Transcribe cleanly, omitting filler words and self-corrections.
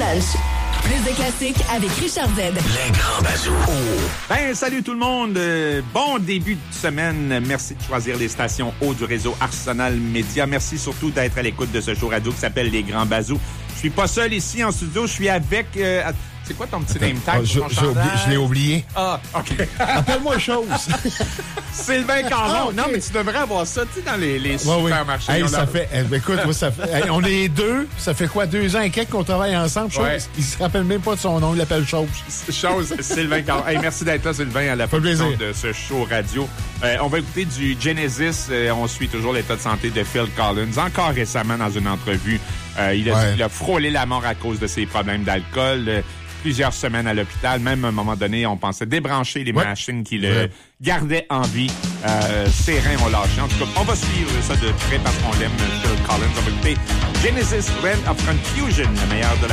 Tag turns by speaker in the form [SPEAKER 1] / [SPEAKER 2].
[SPEAKER 1] Lunch. Plus de classiques avec Richard Z.
[SPEAKER 2] Les grands bazous.
[SPEAKER 3] Ben, salut tout le monde. Bon début de semaine. Merci de choisir les stations haut du réseau Arsenal Média. Merci surtout d'être à l'écoute de ce show radio qui s'appelle Les Grands Bazous. Je suis pas seul ici en studio. Je suis avec... c'est quoi ton petit name tag?
[SPEAKER 4] Je l'ai oublié.
[SPEAKER 3] Ah, OK.
[SPEAKER 4] Appelle-moi chose.
[SPEAKER 3] Sylvain Caron.
[SPEAKER 4] Ah, okay.
[SPEAKER 3] Non, mais tu devrais avoir ça, tu sais, dans les supermarchés.
[SPEAKER 4] Hey, ça fait... écoute, moi, ça fait... on est deux. Ça fait quoi, 2 ans et quelques qu'on travaille ensemble? Chose,
[SPEAKER 3] ouais.
[SPEAKER 4] Il se rappelle même pas de son nom. Il l'appelle Chose.
[SPEAKER 3] Chose, Sylvain Caron. Hey, merci d'être là, Sylvain, à la production de ce show radio. On va écouter du Genesis. On suit toujours l'état de santé de Phil Collins. Encore récemment, dans une entrevue, il a frôlé la mort à cause de ses problèmes d'alcool. Plusieurs semaines à l'hôpital. Même à un moment donné, on pensait débrancher les machines qui le gardaient en vie. Ses reins ont lâché. En tout cas, on va suivre ça de près parce qu'on l'aime, Phil Collins. On va écouter Genesis, Reign of Confusion, le meilleur de la